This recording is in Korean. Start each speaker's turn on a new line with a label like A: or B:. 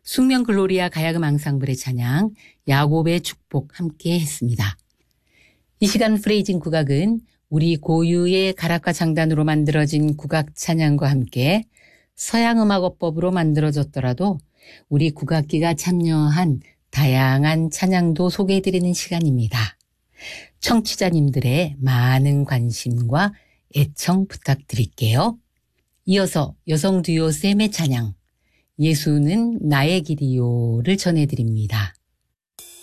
A: 숙명 글로리아 가야금 앙상블의 찬양, 야곱의 축복 함께 했습니다. 이 시간 프레이징 국악은 우리 고유의 가락과 장단으로 만들어진 국악 찬양과 함께 서양음악어법으로 만들어졌더라도 우리 국악기가 참여한 다양한 찬양도 소개해드리는 시간입니다. 청취자님들의 많은 관심과 애청 부탁드릴게요. 이어서 여성 듀오 셈의 찬양, 예수는 나의 길이요를 전해드립니다.